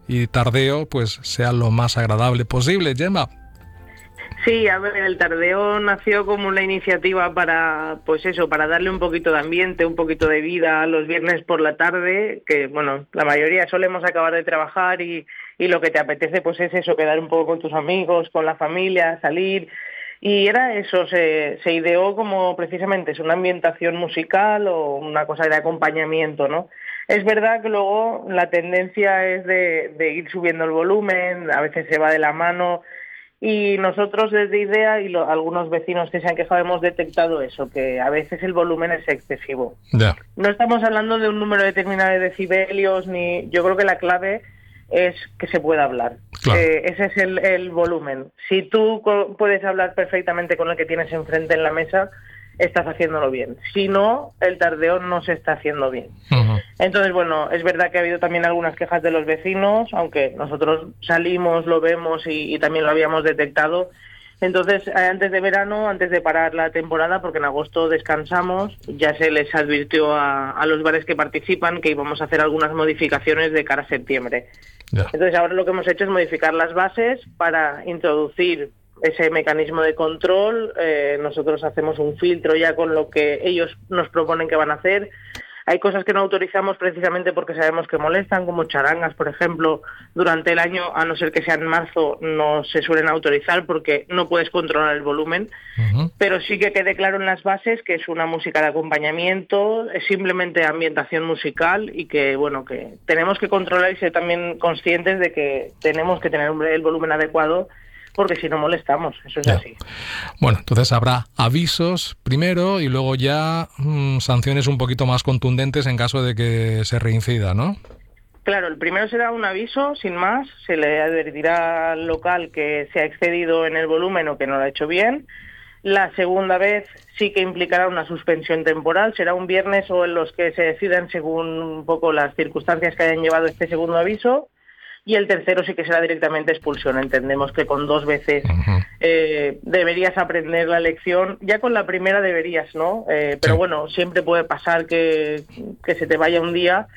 y Tardeo pues sea lo más agradable posible. Gemma. Sí, a ver, el Tardeo nació como una iniciativa para, pues eso, para darle un poquito de ambiente, un poquito de vida a los viernes por la tarde, que bueno, la mayoría solemos acabar de trabajar y lo que te apetece pues es eso, quedar un poco con tus amigos, con la familia, salir. Y era eso, se ideó como precisamente es una ambientación musical o una cosa de acompañamiento, ¿no? Es verdad que luego la tendencia es de ir subiendo el volumen, a veces se va de la mano. Y nosotros desde IDEA y algunos vecinos que se han quejado hemos detectado eso, que a veces el volumen es excesivo. Yeah. No estamos hablando de un número determinado de decibelios, ni yo creo que la clave es que se pueda hablar. Claro. Ese es el volumen. Si tú puedes hablar perfectamente con el que tienes enfrente en la mesa, estás haciéndolo bien. Si no, el tardeo no se está haciendo bien. Uh-huh. Entonces, bueno, es verdad que ha habido también algunas quejas de los vecinos, aunque nosotros salimos, lo vemos y también lo habíamos detectado. Entonces, antes de verano, antes de parar la temporada, porque en agosto descansamos, ya se les advirtió a los bares que participan que íbamos a hacer algunas modificaciones de cara a septiembre. Yeah. Entonces, ahora lo que hemos hecho es modificar las bases para introducir ese mecanismo de control. Nosotros hacemos un filtro ya con lo que ellos nos proponen que van a hacer. Hay cosas que no autorizamos precisamente porque sabemos que molestan, como charangas, por ejemplo, durante el año, a no ser que sea en marzo, no se suelen autorizar porque no puedes controlar el volumen. Uh-huh. Pero sí que quede claro en las bases que es una música de acompañamiento, es simplemente ambientación musical y que, bueno, que tenemos que controlar y ser también conscientes de que tenemos que tener el volumen adecuado, porque si no molestamos, eso es así. Bueno, entonces habrá avisos primero y luego ya sanciones un poquito más contundentes en caso de que se reincida, ¿no? Claro, el primero será un aviso, sin más, se le advertirá al local que se ha excedido en el volumen o que no lo ha hecho bien. La segunda vez sí que implicará una suspensión temporal, será un viernes o en los que se decidan según un poco las circunstancias que hayan llevado este segundo aviso. Y el tercero sí que será directamente expulsión. Entendemos que con 2 veces deberías aprender la lección. Ya con la primera deberías, ¿no? Pero sí. Bueno, siempre puede pasar que se te vaya un día.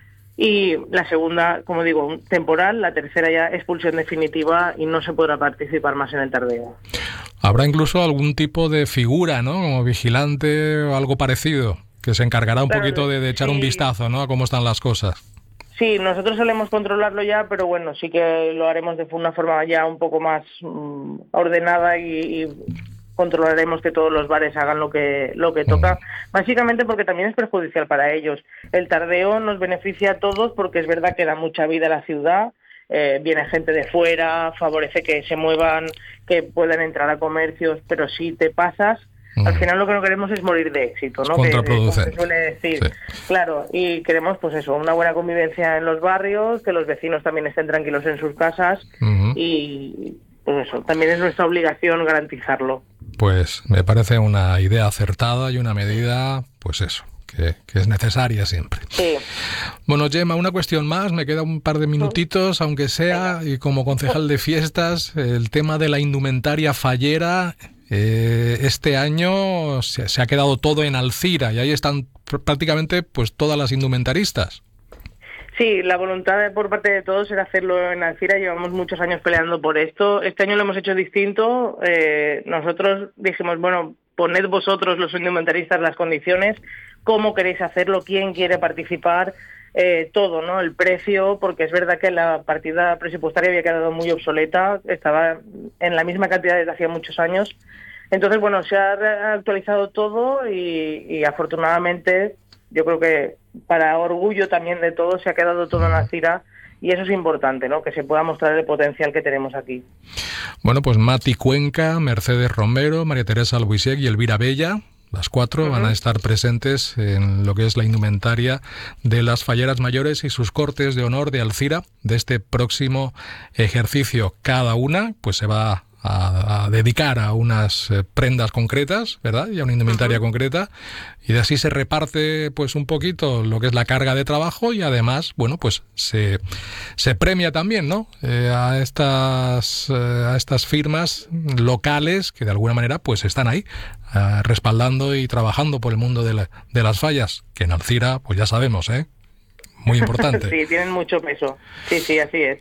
Y la segunda, como digo, temporal. La tercera ya expulsión definitiva y no se podrá participar más en el tardeo. Habrá incluso algún tipo de figura, ¿no? Como vigilante o algo parecido, que se encargará un poquito de echar un vistazo, ¿no? A cómo están las cosas. Sí, nosotros solemos controlarlo ya, pero bueno, sí que lo haremos de una forma ya un poco más ordenada y controlaremos que todos los bares hagan lo que toca, básicamente porque también es perjudicial para ellos. El tardeo nos beneficia a todos porque es verdad que da mucha vida a la ciudad, viene gente de fuera, favorece que se muevan, que puedan entrar a comercios, pero si te pasas, al final lo que no queremos es morir de éxito, ¿no? Contraproducente. Que se suele decir. Sí. Claro, y queremos pues eso, una buena convivencia en los barrios, que los vecinos también estén tranquilos en sus casas y pues eso, también es nuestra obligación garantizarlo. Pues me parece una idea acertada y una medida, pues eso, que es necesaria siempre. Sí. Bueno, Gemma, una cuestión más, me queda un par de minutitos, aunque sea, y como concejal de fiestas, el tema de la indumentaria fallera. Este año se ha quedado todo en Alcira y ahí están prácticamente pues todas las indumentaristas. Sí, la voluntad por parte de todos era hacerlo en Alcira, llevamos muchos años peleando por esto. Este año lo hemos hecho distinto, nosotros dijimos, bueno, poned vosotros los indumentaristas las condiciones, cómo queréis hacerlo, quién quiere participar, todo, ¿no? El precio, porque es verdad que la partida presupuestaria había quedado muy obsoleta, estaba en la misma cantidad desde hacía muchos años. Entonces, bueno, se ha actualizado todo y afortunadamente yo creo que para orgullo también de todos se ha quedado todo en Alcira y eso es importante, ¿no? Que se pueda mostrar el potencial que tenemos aquí. Bueno, pues Mati Cuenca, Mercedes Romero, María Teresa Albuisec y Elvira Bella, las 4 van a estar presentes en lo que es la indumentaria de las falleras mayores y sus cortes de honor de Alcira de este próximo ejercicio. Cada una pues se va a dedicar a unas prendas concretas, ¿verdad? Y a una indumentaria concreta, y de así se reparte pues un poquito lo que es la carga de trabajo y además, bueno, pues se premia también, ¿no? A estas firmas locales que de alguna manera pues están ahí respaldando y trabajando por el mundo de las fallas, que en Alcira pues ya sabemos, muy importante. Sí, tienen mucho peso. Sí, así es.